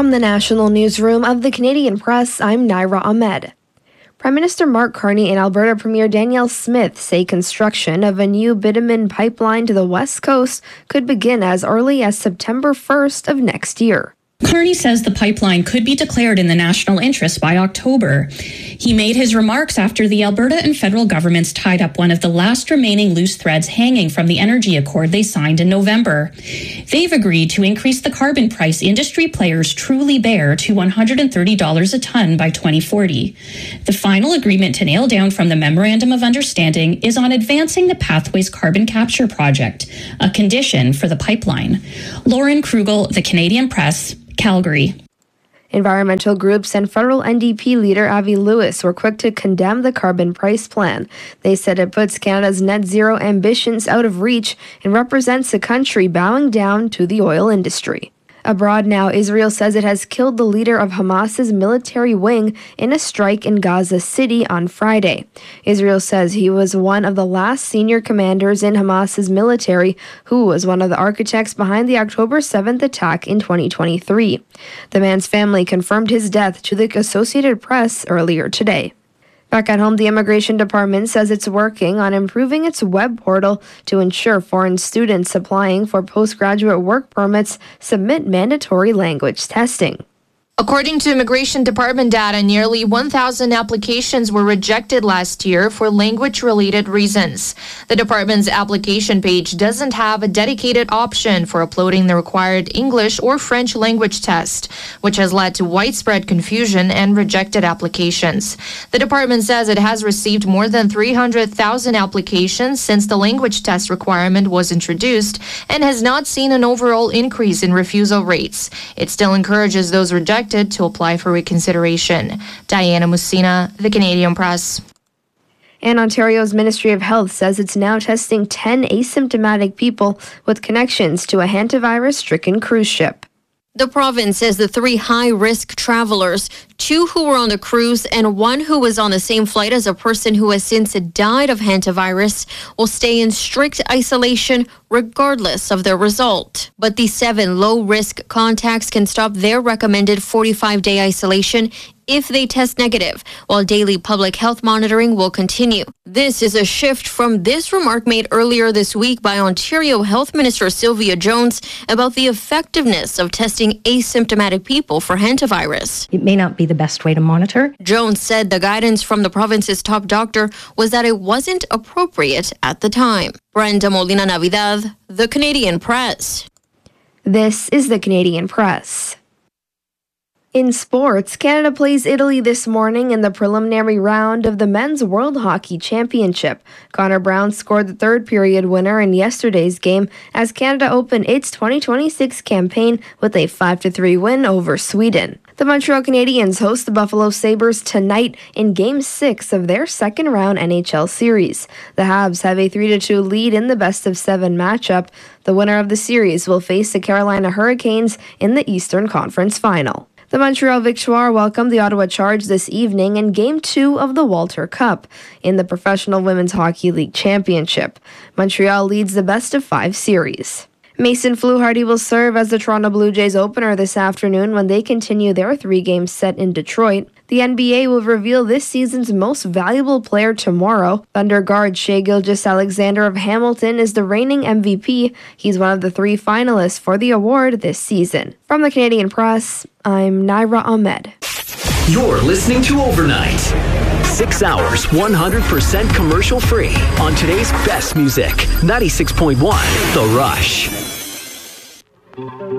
From the National Newsroom of the Canadian Press, I'm Naira Ahmed. Prime Minister Mark Carney and Alberta Premier Danielle Smith say construction of a new bitumen pipeline to the West Coast could begin as early as September 1st of next year. Carney says the pipeline could be declared in the national interest by October. He made his remarks after the Alberta and federal governments tied up one of the last remaining loose threads hanging from the energy accord they signed in November. They've agreed to increase the carbon price industry players truly bear to $130 a ton by 2040. The final agreement to nail down from the Memorandum of Understanding is on advancing the Pathways Carbon Capture Project, a condition for the pipeline. Lauren Krugel, The Canadian Press, Calgary. Environmental groups and federal NDP leader Avi Lewis were quick to condemn the carbon price plan. They said it puts Canada's net zero ambitions out of reach and represents a country bowing down to the oil industry. Abroad now, Israel says it has killed the leader of Hamas's military wing in a strike in Gaza City on Friday. Israel says he was one of the last senior commanders in Hamas's military, who was one of the architects behind the October 7th attack in 2023. The man's family confirmed his death to the Associated Press earlier today. Back at home, the Immigration Department says it's working on improving its web portal to ensure foreign students applying for postgraduate work permits submit mandatory language testing. According to Immigration Department data, nearly 1,000 applications were rejected last year for language-related reasons. The department's application page doesn't have a dedicated option for uploading the required English or French language test, which has led to widespread confusion and rejected applications. The department says it has received more than 300,000 applications since the language test requirement was introduced and has not seen an overall increase in refusal rates. It still encourages those rejected to apply for reconsideration. Diana Musina, The Canadian Press. And Ontario's Ministry of Health says it's now testing 10 asymptomatic people with connections to a hantavirus-stricken cruise ship. The province says the 3 high-risk travelers, 2 who were on the cruise and 1 who was on the same flight as a person who has since died of hantavirus, will stay in strict isolation regardless of their result. But the 7 low-risk contacts can stop their recommended 45-day isolation if they test negative, while daily public health monitoring will continue. This is a shift from this remark made earlier this week by Ontario Health Minister Sylvia Jones about the effectiveness of testing asymptomatic people for hantavirus. It may not be the best way to monitor. Jones said the guidance from the province's top doctor was that it wasn't appropriate at the time. Brenda Molina Navidad, The Canadian Press. This is The Canadian Press. In sports, Canada plays Italy this morning in the preliminary round of the Men's World Hockey Championship. Connor Brown scored the third period winner in yesterday's game as Canada opened its 2026 campaign with a 5-3 win over Sweden. The Montreal Canadiens host the Buffalo Sabres tonight in Game 6 of their second-round NHL series. The Habs have a 3-2 lead in the best-of-7 matchup. The winner of the series will face the Carolina Hurricanes in the Eastern Conference Final. The Montreal Victoire welcomed the Ottawa Charge this evening in Game 2 of the Walter Cup in the Professional Women's Hockey League Championship. Montreal leads the best-of-5 series. Mason Fluharty will serve as the Toronto Blue Jays opener this afternoon when they continue their 3-game set in Detroit. The NBA will reveal this season's most valuable player tomorrow. Thunder guard Shai Gilgeous-Alexander of Hamilton is the reigning MVP. He's one of the 3 finalists for the award this season. From the Canadian Press, I'm Naira Ahmed. You're listening to Overnight. 6 hours, 100% commercial free on today's best music. 96.1 The Rush.